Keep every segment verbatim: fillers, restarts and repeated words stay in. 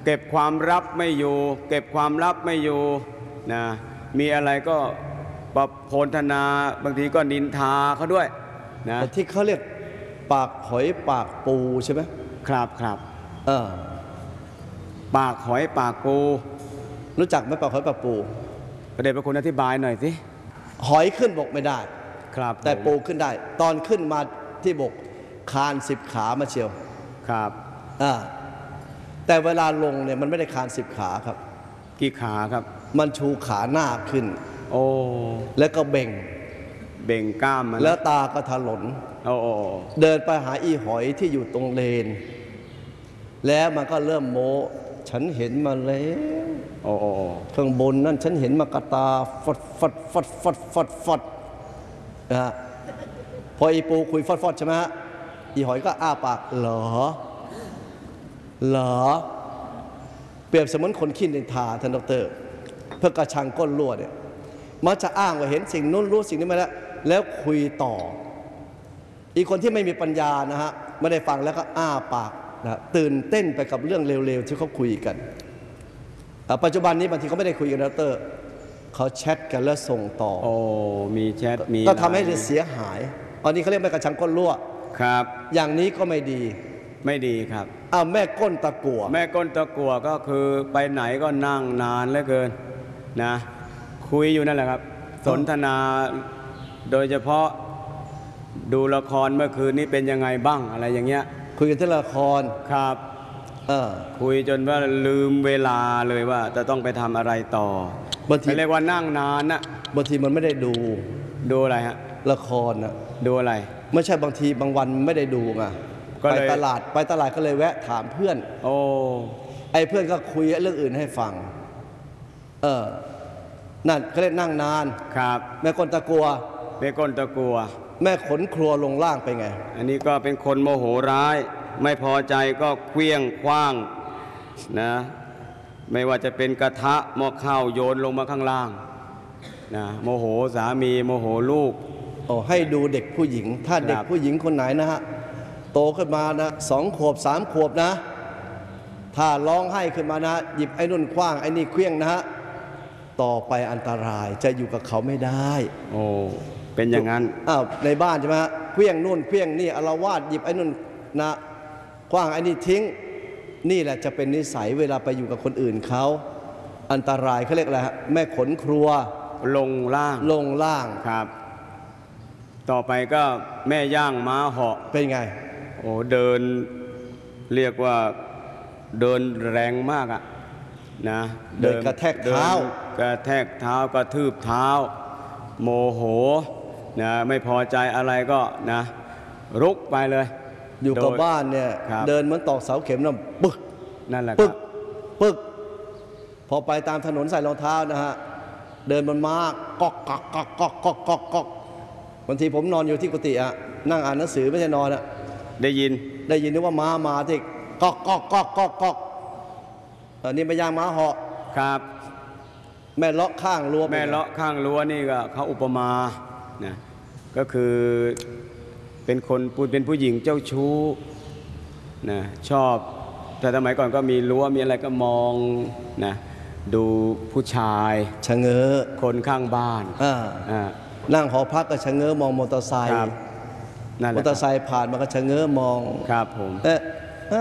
ก็บความลับไม่อยู่เก็บความลับไม่อยู่นะมีอะไรก็ประโพลธนาบางทีก็นินทาเขาด้วยนะที่เขาเรียกปากหอยปากปูใช่ไหมครับครับเออปากหอยปากปูรู้จักไหมปากหอยปากปูประเด็นพระคุณอธิบายหน่อยสิหอยขึ้นบกไม่ได้ครับแต่ปูขึ้นได้ตอนขึ้นมาที่บกคานสิบขามาเชียวครับอ่าแต่เวลาลงเนี่ยมันไม่ได้คานสิบขาครับกี่ขาครับมันชูขาหน้าขึ้นโอ้แล้วก็เบ่งเบ่งกล้ามมันแล้วตาก็ถลนโอ้เดินไปหาอีหอยที่อยู่ตรงเลนแล้วมันก็เริ่มโมฉันเห็นมาแล้วโอ้ข้างบนนั่นฉันเห็นมากระตาฟัดฟัดฟัดฟัดฟัดฟัดนะฮะพออีปูคุยฟัดฟัดใช่ไหมฮะอีหอยก็อ้าปากเหรอเหรอเปรียบเสมือนคนขี้นินทาท่านดอกเตอรเพื่อกระชังก้นรั่วเนี่ยมันจะอ้างว่าเห็นสิ่งนู้นรู้สิ่งนี้มาแล้วแล้วคุยต่ออีกคนที่ไม่มีปัญญานะฮะไม่ได้ฟังแล้วก็อ้าปากนะตื่นเต้นไปกับเรื่องเร็วๆที่เขาคุยกันปัจจุบันนี้บางทีเขาไม่ได้คุยกันดอกเตอรเขาแชทกันแล้วส่งต่อโอ้มีแชทมีก็ทำให้เสียหายอันนี้เขาเรียกแม่กระชังก้นรั่วครับอย่างนี้ก็ไม่ดีไม่ดีครับอ้าวแม่ก้นตะกั่วแม่ก้นตะกั่วก็คือไปไหนก็นั่งนานเหลือเกินนะคุยอยู่นั่นแหละครับสนทนาโดยเฉพาะดูละครเมื่อคืนนี้เป็นยังไงบ้างอะไรอย่างเงี้ยคุยกันที่ละครครับเออคุยจนว่าลืมเวลาเลยว่าจะต้องไปทำอะไรต่อบางทีเรียกว่านั่งนานนะบางทีมันไม่ได้ดูดูอะไรฮะละครนะดูอะไรไม่ใช่บางทีบางวันไม่ได้ดูไงไปตลาดไปตลาดก็เลยแวะถามเพื่อนโอ้ไอ้เพื่อนก็คุยเรื่องอื่นให้ฟังเออนั่นเขาเรียกนั่งนานครับแม่ก้นตะกัวแม่ก้นตะกัวแม่ขนครัวลงล่างไปไงอันนี้ก็เป็นคนโมโหร้ายไม่พอใจก็เคลี้ยงคว้างนะไม่ว่าจะเป็นกระทะหม้อข้าวโยนลงมาข้างล่างนะโมโหสามีโมโหลูกโอ้ให้ดูเด็กผู้หญิงถ้าเด็กผู้หญิงคนไหนนะฮะโตขึ้นมานะสองขวบสามขวบนะถ้าร้องไห้ขึ้นมานะหยิบไอ้นุ่นคว้างไอ้นี่เคลี้ยงนะฮะต่อไปอันตรายจะอยู่กับเขาไม่ได้โอ้เป็นอย่างนั้นอ้าวในบ้านใช่ไหมฮะเคลี้ยงนู่นเคลี้ยงนี่อาละวาดหยิบไอ้นุ่นนะคว้างไอ้นี่ทิ้งนี่แหละจะเป็นนิสัยเวลาไปอยู่กับคนอื่นเขาอันตรายเขาเรียกอะไรฮะแม่ขนครัวลงล่างลงล่างครับต่อไปก็แม่ย่างม้าเหาะเป็นไงโอ้เดินเรียกว่าเดินแรงมากอะนะเดินกระแทกเท้ากระแทกเท้ากระทืบเท้าโมโหนะไม่พอใจอะไรก็นะรุกไปเลยอยู่กับบ้านเนี่ยเดินเหมือนตอกเสาเข็มนะปึ๊กนั่นแหละปึ๊กปึ๊กพอไปตามถนนใส่รองเท้านะฮะเดินบนม้ากอกกอกกอกกอกกอกกอกกอกบางทีผมนอนอยู่ที่กุฏิอะนั่งอ่านหนังสือไม่ใช่นอนอะได้ยินได้ยินนึกว่าม้ามาที่กอกกอกกอกกอกกอกอันนี้ไม่ย่างม้าเหาะครับแม่เลาะข้างรั้วแม่เลาะข้างรั้วนี่ก็เขาอุปมานะก็คือเป็นคนเป็นผู้หญิงเจ้าชู้นะชอบแต่สมัยก่อนก็มีรั้วมีอะไรก็มองนะดูผู้ชายชะเง้อคนข้างบ้านอ่าอ่านั่งหอพักก็ชะเง้อมองมอเตอร์ไซค์มอเตอร์ไซค์ผ่านมันก็ชะเง้อมองครับผมเอ๊ะ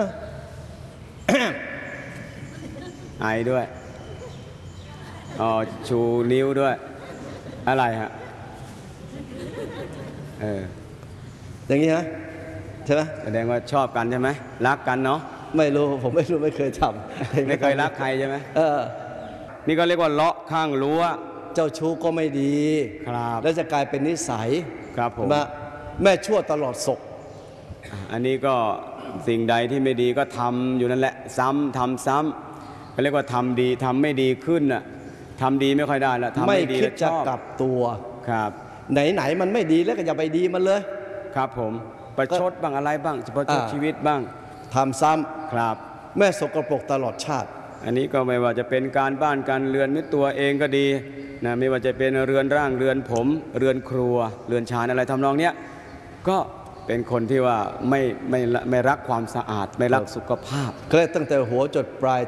ไอด้วยอ๋อชูนิ้วด้วยอะไรฮะเอออย่างนี้ฮะใช่ไหมแสดงว่าชอบกันใช่ไหมรักกันเนาะไม่รู้ผมไม่รู้ไม่เคยทำไม่เคยรักใครใช่ไหมเออนี่ก็เรียกว่าเลาะข้างรั้วเจ้าชู้ก็ไม่ดีครับแล้วจะกลายเป็นนิสัยครับผมแม่ชั่วตลอดศกอันนี้ก็สิ่งใดที่ไม่ดีก็ทำอยู่นั่นแหละซ้ำทำซ้ำเขาเรียกว่าทำดีทำไม่ดีขึ้นน่ะทำดีไม่ค่อยได้ละทำไม่ดีไม่คิดจะกลับตัวครับไหนไหนมันไม่ดีแล้วก็อย่าไปดีมันเลยครับผมประชดบ้างอะไรบ้างประชดชีวิตบ้างทำซ้ำครับแม่สกปรกตลอดชาติอันนี้ก็ไม่ว่าจะเป็นการบ้านการเรือนนึกตัวเองก็ดีนะไม่ว่าจะเป็นเรือนร่างเรือนผมเรือนครัวเรือนชานอะไรทำนองเนี้ยก็เป็นคนที่ว่าไม่ไม่ไม่รักความสะอาดไม่รักสุขภาพก็ตั้งแต่หัวจดปลาย